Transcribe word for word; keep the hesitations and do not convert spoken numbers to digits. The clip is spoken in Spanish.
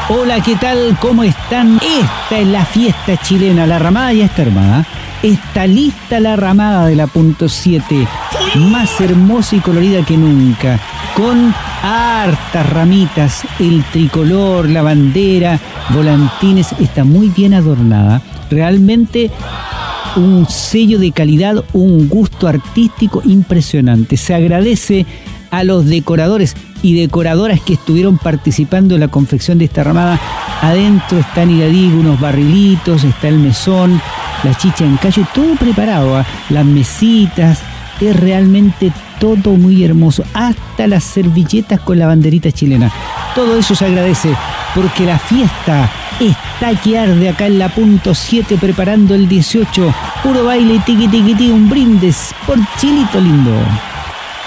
Hola, ¿qué tal? ¿Cómo están? Esta es la fiesta chilena. La ramada ya está armada. Está lista la ramada de la punto siete. Más hermosa y colorida que nunca. Con hartas ramitas. El tricolor, la bandera, volantines. Está muy bien adornada. Realmente un sello de calidad, un gusto artístico impresionante. Se agradece a los decoradores y decoradoras que estuvieron participando en la confección de esta ramada. Adentro están, y digo, unos barrilitos, está el mesón, la chicha en callo, todo preparado, ¿eh? Las mesitas, es realmente todo muy hermoso, hasta las servilletas con la banderita chilena. Todo eso se agradece porque la fiesta está que arde acá en la punto siete, preparando el dieciocho. Puro baile, tiqui tiqui tiqui, un brindis por Chilito lindo.